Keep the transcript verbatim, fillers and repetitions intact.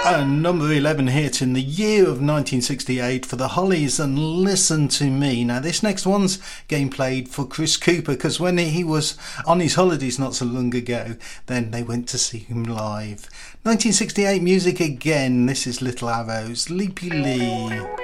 A number eleven hit in the year of nineteen sixty-eight for the Hollies and Listen to Me. Now this next one's game played for Chris Cooper, because when he was on his holidays not so long ago, then they went to see him live. nineteen sixty-eight music again. This is Little Arrows, Leapy Lee.